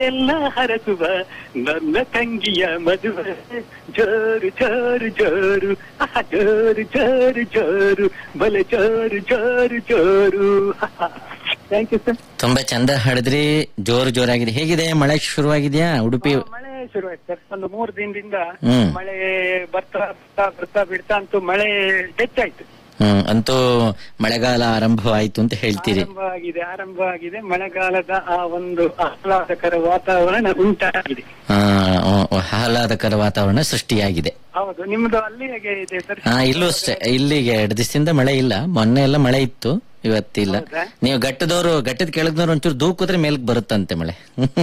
ಎಲ್ಲ ಹರಸುವ ನನ್ನ ತಂಗಿಯ ಮದುವೆ ಜೋರು ಜೋರು ಜೋರು ಜೋರು ಜೋರು ಜೋರು ಬಲೆ ಜೋರು ಜೋರು ಜೋರು. Thank you sir. ತುಂಬಾ ಚಂದ ಹಾಡಿದ್ರಿ, ಜೋರು ಜೋರಾಗಿದೆ. ಹೇಗಿದೆ, ಮಳೆ ಶುರುವಾಗಿದ್ಯಾ ಉಡುಪಿ? ಮಳೆ ಶುರುವಾಯ್ತು ಸರ್, ಒಂದು 3 ದಿನದಿಂದ ಮಳೆ ಬರ್ತಾ ಬರ್ತಾ ಬರ್ತಾ ಬಿಡ್ತಾ ಅಂತೂ ಮಳೆ ಹೆಚ್ಚಾಯ್ತು. ಅಂತೂ ಮಳೆಗಾಲ ಆರಂಭವಾಯ್ತು ಅಂತ ಹೇಳ್ತೀರಿ. ಆರಂಭವಾಗಿದೆ ಮಳೆಗಾಲದ ಆ ಒಂದು ಆಹ್ಲಾದಕರ ವಾತಾವರಣ ಉಂಟಾಗಿದೆ. ಆಹ್ಲಾದಕರ ವಾತಾವರಣ ಸೃಷ್ಟಿಯಾಗಿದೆ. ಹೌದು, ನಿಮ್ದು ಅಲ್ಲಿ ಹೇಗೆ ಇದೆ ಸರ್? ಇಲ್ಲೂ ಅಷ್ಟೇ, ಇಲ್ಲಿಗೆ 2 ದಿವಸದಿಂದ ಮಳೆ ಇಲ್ಲ. ಮೊನ್ನೆ ಎಲ್ಲ ಮಳೆ ಇತ್ತು, ಇವತ್ತಿಲ್ಲ. ನೀವು ಘಟ್ಟದ ಕೆಳಗ್ನವ್ರು ಒಂಚೂರು ದೂಕುದ್ರೆ ಮೇಲ್ಕ್ ಬರುತ್ತಂತೆ ಮಳೆ.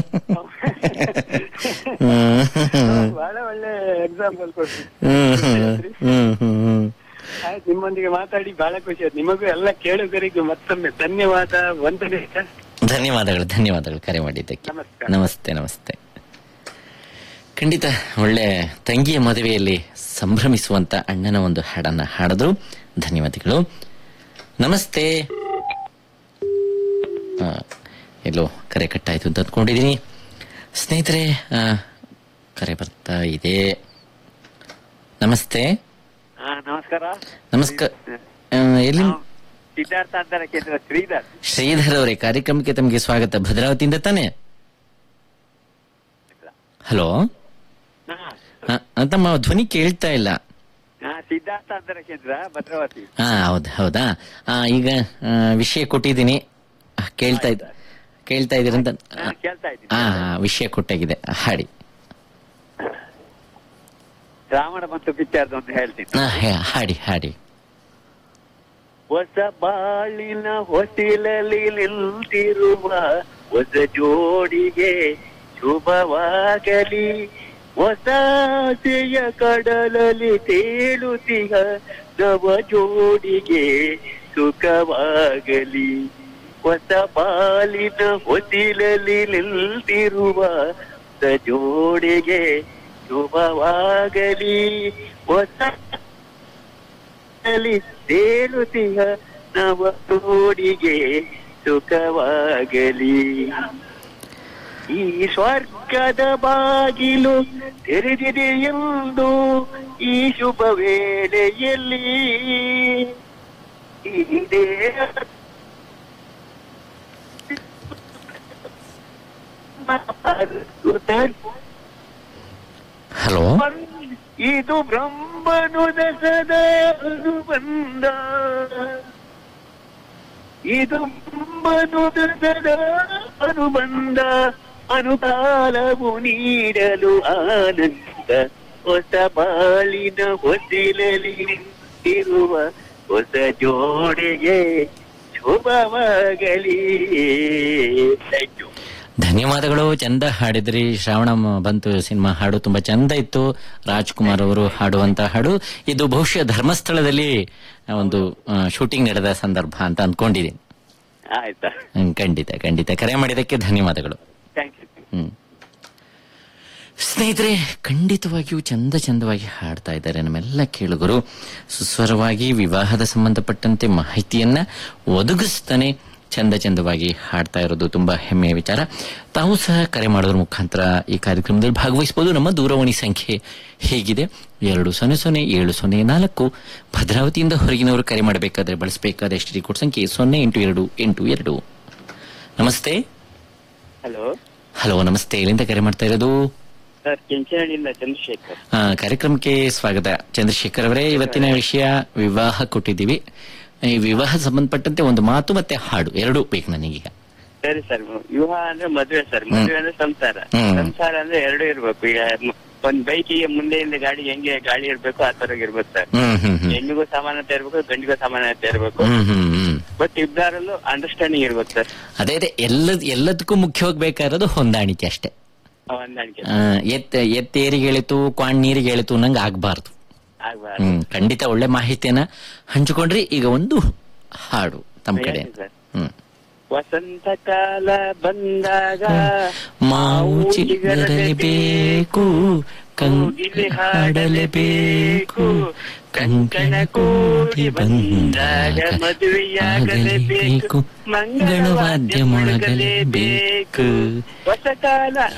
ಬಹಳ ಒಳ್ಳೆ ಎಕ್ಸಾಂಪಲ್ ಕೊಡ್ತೀವಿ. ಆಯ್ತು, ನಿಮ್ಮೊಂದಿಗೆ ಮಾತಾಡಿ ಬಹಳ ಖುಷಿ ಆಯ್ತು. ನಿಮಗೂ ಎಲ್ಲ ಕೇಳುಗರಿಗೂ ಮತ್ತೊಮ್ಮೆ ಧನ್ಯವಾದ, ವಂದನೆ. ಧನ್ಯವಾದಗಳು ಕರೆ ಮಾಡಿದ್ದಕ್ಕೆ. ನಮಸ್ತೆ ನಮಸ್ತೆ. ಖಂಡಿತ ಒಳ್ಳೆ ತಂಗಿಯ ಮದುವೆಯಲ್ಲಿ ಸಂಭ್ರಮಿಸುವಂತ ಅಣ್ಣನ ಒಂದು ಹಾಡನ್ನ ಹಾಡಿದ್ರು. ಧನ್ಯವಾದಗಳು. ನಮಸ್ತೆ. ಎಲ್ಲೋ ಕರೆ ಕಟ್ಟಾಯ್ತು ಅಂತ ಅಂದ್ಕೊಂಡಿದೀನಿ. ಸ್ನೇಹಿತರೆ, ಕರೆ ಬರ್ತಾ ಇದೆ. ನಮಸ್ತೆ. ನಮಸ್ಕಾರ. ಎಲ್ಲಿ? ಸಿದ್ಧಾರ್ಥ ಅಂತಾರೆ ಕೇಂದ್ರ. ಶ್ರೀಧರ್ ಅವರೇ, ಕಾರ್ಯಕ್ರಮಕ್ಕೆ ತಮಗೆ ಸ್ವಾಗತ. ಭದ್ರಾವತಿಯಿಂದ ತಾನೆ? ಹಲೋ, ತಮ್ಮ ಧ್ವನಿ ಕೇಳ್ತಾ ಇಲ್ಲ. ಸಿದ್ಧಾರ್ಥ ಅಂತಾರೆ ಕೇಂದ್ರ, ಭದ್ರಾವತಿ. ಹೌದಾ. ಈಗ ವಿಷಯ ಕೊಟ್ಟಿದ್ದೀನಿ, ಕೇಳ್ತಾ ಇದ್ದೀರಂತ. ವಿಷಯ ಕೊಟ್ಟಾಗಿದೆ, ಹಾಡಿ. ರಾವಣ ಮತ್ತು ಪಿಕ್ಚರ್ ಅಂತ ಹೇಳ್ತೀನಿ. ಹಾಡಿ. ಹೊಸ ಬಾಳಿನ ಹೊಸಿಲಲ್ಲಿ ನಿಂತಿರುವ ಹೊಸ ಜೋಡಿಗೆ ಶುಭವಾಗಲಿ, ಹೊಸ ಆಸೆಯ ಕಡಲಲ್ಲಿ ತೇಲುತ್ತಿಹ ನವ ಜೋಡಿಗೆ ಸುಖವಾಗಲಿ. ಹೊಸ ಬಾಳಿನ ಹೊಸಿಲಲ್ಲಿ ನಿಂತಿರುವ ಹೊಸ ಜೋಡಿಗೆ ಶುಭವಾಗಲಿ, ಹೊಸ ತೇಲುತ್ತಿಹ ನವ ಜೋಡಿಗೆ ಸುಖವಾಗಲಿ. ಈ ಸ್ವರ್ಗದ ಬಾಗಿಲು ತೆರೆದಿದೆ ಎಂದು ಈ ಶುಭ ವೇಳೆಯಲ್ಲಿ ಹಲೋ, ಇದು ಬ್ರಹ್ಮನುದಸದ ಅನುಬಂಧ, ಇದು ಬ್ರಹ್ಮನುದಸದ ಅನುಬಂಧ, ಅನುಕಾಲವು ನೀಡಲು ಆನಂದ. ಹೊಸ ಬಾಳಿನ ಹೊಸಿಲಲ್ಲಿ ನಿಂತಿರುವ ಹೊಸ ಜೋಡಿಗೆ ಶುಭವಾಗಲಿ. ಧನ್ಯವಾದಗಳು. ಚಂದ ಹಾಡಿದ್ರಿ. ಶ್ರಾವಣ ಬಂತು ಸಿನಿಮಾ ಹಾಡು ತುಂಬಾ ಚಂದ ಇತ್ತು. ರಾಜ್ಕುಮಾರ್ ಅವರು ಹಾಡುವಂತ ಹಾಡು ಇದು. ಬಹುಶಃ ಧರ್ಮಸ್ಥಳದಲ್ಲಿ ಒಂದು ಶೂಟಿಂಗ್ ನಡೆದ ಸಂದರ್ಭ ಅಂತ ಅನ್ಕೊಂಡಿದ್ದೀನಿ. ಆಯ್ತಾ? ಖಂಡಿತ ಕರೆ ಮಾಡಿದಕ್ಕೆ ಧನ್ಯವಾದಗಳು. ಸ್ನೇಹಿತರೆ, ಖಂಡಿತವಾಗಿಯೂ ಚಂದವಾಗಿ ಹಾಡ್ತಾ ಇದ್ದಾರೆ ನಮ್ಮೆಲ್ಲ ಕೇಳುಗರು. ಸುಸ್ವರವಾಗಿ ವಿವಾಹದ ಸಂಬಂಧಪಟ್ಟಂತೆ ಮಾಹಿತಿಯನ್ನ ಒದಗಿಸ್ತಾನೆ ಚಂದವಾಗಿ ಹಾಡ್ತಾ ಇರೋದು ತುಂಬಾ ಹೆಮ್ಮೆಯ ವಿಚಾರ. ತಾವು ಸಹ ಕರೆ ಮಾಡೋದ್ರ ಮುಖಾಂತರ ಈ ಕಾರ್ಯಕ್ರಮದಲ್ಲಿ ಭಾಗವಹಿಸಬಹುದು. ನಮ್ಮ ದೂರವಾಣಿ ಸಂಖ್ಯೆ ಹೇಗಿದೆ: 200704. ಭದ್ರಾವತಿಯಿಂದ ಹೊರಗಿನವರು ಕರೆ ಮಾಡಬೇಕಾದ್ರೆ ಬಳಸಬೇಕಾದ ಎಸ್ಟಿಡಿ ಕೋಡ್ ಸಂಖ್ಯೆ 08282. ನಮಸ್ತೆ. ಹಲೋ, ನಮಸ್ತೆ. ಎಲ್ಲಿಂದ ಕರೆ ಮಾಡ್ತಾ ಇರೋದು? ಸರ್, ಕೆಂಚನಹಳ್ಳಿಯಿಂದ ಚಂದ್ರಶೇಖರ್. ಕಾರ್ಯಕ್ರಮಕ್ಕೆ ಸ್ವಾಗತ ಚಂದ್ರಶೇಖರ್ ಅವರೇ. ಇವತ್ತಿನ ವಿಷಯ ವಿವಾಹ ಕೊಟ್ಟಿದ್ದೀವಿ. ಈ ವಿವಾಹ ಸಂಬಂಧಪಟ್ಟಂತೆ ಒಂದು ಮಾತು ಮತ್ತೆ ಹಾಡು ಎರಡೂ ಬೇಕು ನನಗೀಗ. ಸರಿ ಸರ್. ವಿವಾಹ ಅಂದ್ರೆ ಮದುವೆ ಸರ್, ಮದುವೆ ಅಂದ್ರೆ ಸಂಸಾರ. ಸಂಸಾರ ಅಂದ್ರೆ ಎರಡು ಇರ್ಬೇಕು. ಈಗ ಒಂದ್ ಬೈಕಿಗೆ ಮುಂದೆಯಿಂದ ಗಾಡಿಗೆ ಹೆಂಗೆ ಗಾಳಿ ಇರ್ಬೇಕು ಆ ತರ ಇರ್ಬೇಕು ಸರ್. ಹೆಣ್ಣಿಗೂ ಸಮಾನತೆ ಇರ್ಬೇಕು, ಗಂಡಿಗೂ ಸಮಾನತೆ ಇರ್ಬೇಕು. ಬಟ್ ಇಬ್ಬರಲ್ಲೂ ಅಂಡರ್ಸ್ಟ್ಯಾಂಡಿಂಗ್ ಇರ್ಬೇಕು ಸರ್. ಅದೇ ಎಲ್ಲದಕ್ಕೂ ಮುಖ್ಯವಾಗಿ ಬೇಕಾಗಿರೋದು ಹೊಂದಾಣಿಕೆ ಅಷ್ಟೇ. ಹೊಂದಾಣಿಕೆ. ಎತ್ತೇರಿಗೆ ಎಳಿತು ಕ್ವಾಣ್ ನೀರಿಗೆ ಎಳಿತು ನಂಗೆ ಆಗ್ಬಾರ್ದು. ಖಂಡಿತ ಒಳ್ಳೆ ಮಾಹಿತಿಯನ್ನ ಹಂಚಿಕೊಂಡ್ರಿ. ಈಗ ಒಂದು ಹಾಡು ತಮ್ಮ ಕಡೆ. ವಸಂತ ಕಾಲ ಬಂದಾಗ ಮಾವು ಚಿಗುರಲೇಬೇಕು, ಕಂಗಿಲೆ ಹಾಡಲೇಬೇಕು, ಕಂಕಣ ಕೂಡಿ ಬಂದಾಗ ಮದುವೆಯಾಗಲೇಬೇಕು, ಮಂಗಳವಾದ್ಯ ಮೊಳಗಲೇಬೇಕು. ಹೊಸ ಕಾಲ